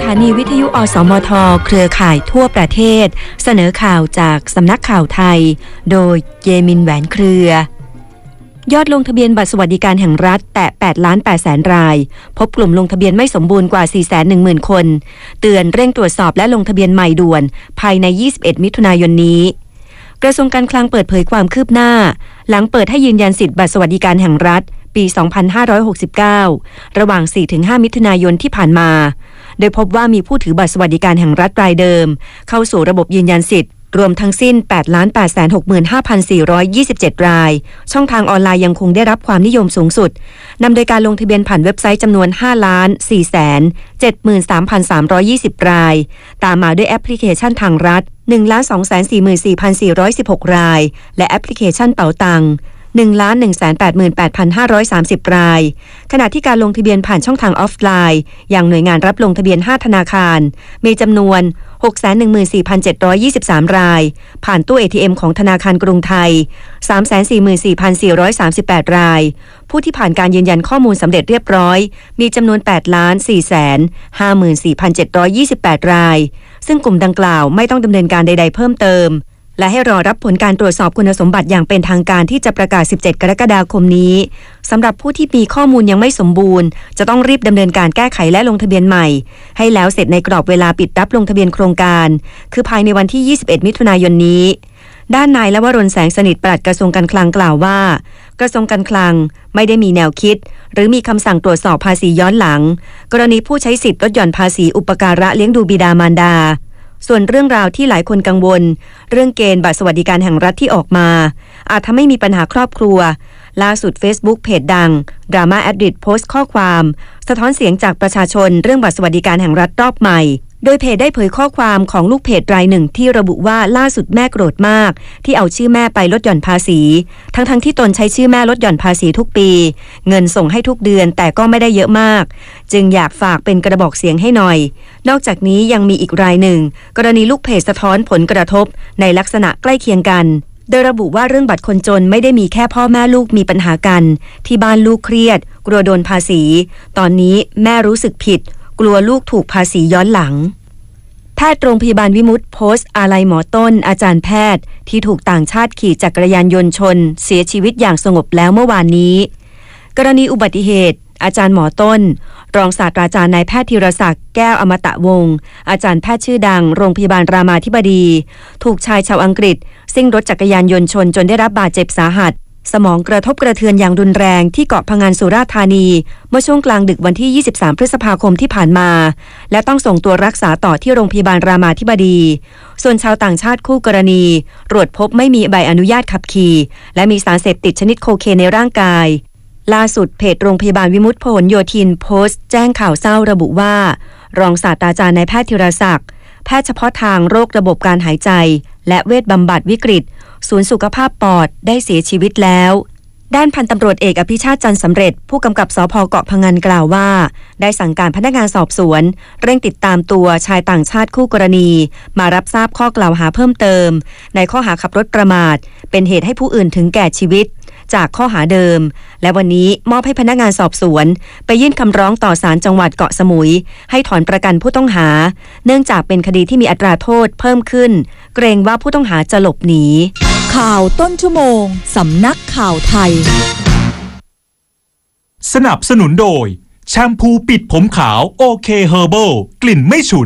านีวิทยุอสมทเครือข่ายทั่วประเทศเสนอข่าวจากสำนักข่าวไทยโดยเยมินแหวนเครือยอดลงทะเบียนบัตรสวัสดิการแห่งรัฐแตะ 8,800,000 รายพบกลุ่มลงทะเบียนไม่สมบูรณ์กว่า 410,000 คนเตือนเร่งตรวจสอบและลงทะเบียนใหม่ด่วนภายใน21มิถุนายนนี้กระทรวงการคลังเปิดเผยความคืบหน้าหลังเปิดให้ยืนยันสิทธิบัตรสวัสดิการแห่งรัฐปี 2569 ระหว่าง 4-5 มิถุนายนที่ผ่านมาโดยพบว่ามีผู้ถือบัตรสวัสดิการแห่งรัฐรายเดิมเข้าสู่ระบบยืนยันสิทธิ์รวมทั้งสิ้น 8,865,427 รายช่องทางออนไลน์ยังคงได้รับความนิยมสูงสุดนำโดยการลงทะเบียนผ่านเว็บไซต์จำนวน 5,473,320 รายตามมาด้วยแอปพลิเคชันทางรัฐ 1,244,416 รายและแอปพลิเคชันเป๋าตังค์1,188,530 รายขณะที่การลงทะเบียนผ่านช่องทางออฟไลน์อย่างหน่วยงานรับลงทะเบียน5ธนาคารมีจำนวน 614,723 รายผ่านตู้ ATM ของธนาคารกรุงไทย 344,438 รายผู้ที่ผ่านการยืนยันข้อมูลสำเร็จเรียบร้อยมีจำนวน 8,454,728 รายซึ่งกลุ่มดังกล่าวไม่ต้องดำเนินการใดๆเพิ่มเติมและให้รอรับผลการตรวจสอบคุณสมบัติอย่างเป็นทางการที่จะประกาศ 17 กรกฎาคมนี้สำหรับผู้ที่มีข้อมูลยังไม่สมบูรณ์จะต้องรีบดำเนินการแก้ไขและลงทะเบียนใหม่ให้แล้วเสร็จในกรอบเวลาปิดรับลงทะเบียนโครงการคือภายในวันที่ 21 มิถุนายนนี้ด้านนายลวรน แสงสนิทปลัดกระทรวงการคลังกล่าวว่ากระทรวงการคลังไม่ได้มีแนวคิดหรือมีคำสั่งตรวจสอบภาษีย้อนหลังกรณีผู้ใช้สิทธิ์ลดหย่อนภาษีอุปการะเลี้ยงดูบิดามารดาส่วนเรื่องราวที่หลายคนกังวลเรื่องเกณฑ์บัตรสวัสดิการแห่งรัฐที่ออกมาอาจทำให้มีปัญหาครอบครัวล่าสุด Facebook เพจดัง Drama Addict โพสต์ข้อความสะท้อนเสียงจากประชาชนเรื่องบัตรสวัสดิการแห่งรัฐรอบใหม่โดยเพจได้เผยข้อความของลูกเพจรายหนึ่งที่ระบุว่าล่าสุดแม่โกรธมากที่เอาชื่อแม่ไปลดหย่อนภาษีทั้งที่ตนใช้ชื่อแม่ลดหย่อนภาษีทุกปีเงินส่งให้ทุกเดือนแต่ก็ไม่ได้เยอะมากจึงอยากฝากเป็นกระบอกเสียงให้หน่อยนอกจากนี้ยังมีอีกรายหนึ่งกรณีลูกเพจสะท้อนผลกระทบในลักษณะใกล้เคียงกันโดยระบุว่าเรื่องบัตรคนจนไม่ได้มีแค่พ่อแม่ลูกมีปัญหากันที่บ้านลูกเครียดกลัวโดนภาษีตอนนี้แม่รู้สึกผิดกลัวลูกถูกภาษีย้อนหลังแพทย์โรงพยาบาลวิมุตติโพสต์อาลัยหมอต้นอาจารย์แพทย์ที่ถูกต่างชาติขี่จักรยานยนต์ชนเสียชีวิตอย่างสงบแล้วเมื่อวานนี้กรณีอุบัติเหตุอาจารย์หมอต้นรองศาสตราจารย์นายแพทย์ธีรศักดิ์แก้วอมตะวงศ์อาจารย์แพทย์ชื่อดังโรงพยาบาลรามาธิบดีถูกชายชาวอังกฤษซิ่งรถจักรยานยนต์ชนจนได้รับบาดเจ็บสาหัสสมองกระทบกระเทือนอย่างรุนแรงที่เกาะพะงันสุราษฎร์ธานีเมื่อช่วงกลางดึกวันที่ 23 พฤษภาคมที่ผ่านมาและต้องส่งตัวรักษาต่อที่โรงพยาบาลรามาธิบดีส่วนชาวต่างชาติคู่กรณีตรวจพบไม่มีใบอนุญาตขับขี่และมีสารเสพติดชนิดโคเคนในร่างกายล่าสุดเพจโรงพยาบาลวิมุตติพหลโยธินโพสต์แจ้งข่าวเศร้าระบุว่ารองศาสตราจารย์นายแพทย์ธีรศักดิ์แพทย์เฉพาะทางโรคระบบการหายใจและเวชบำบัดวิกฤตศูนย์สุขภาพปอดได้เสียชีวิตแล้วด้านพันตำรวจเอกอภิชาติจันทร์สำเร็จผู้กำกับสภ.เกาะพะงันกล่าวว่าได้สั่งการพนักงานสอบสวนเร่งติดตามตัวชายต่างชาติคู่กรณีมารับทราบข้อกล่าวหาเพิ่มเติมในข้อหาขับรถประมาทเป็นเหตุให้ผู้อื่นถึงแก่ชีวิตจากข้อหาเดิมและวันนี้มอบให้พนักงานสอบสวนไปยื่นคำร้องต่อศาลจังหวัดเกาะสมุยให้ถอนประกันผู้ต้องหาเนื่องจากเป็นคดีที่มีอัตราโทษเพิ่มขึ้นเกรงว่าผู้ต้องหาจะหลบหนีข่าวต้นชั่วโมงสำนักข่าวไทยสนับสนุนโดยแชมพูปิดผมขาวโอเคเฮอร์เบิลกลิ่นไม่ฉุน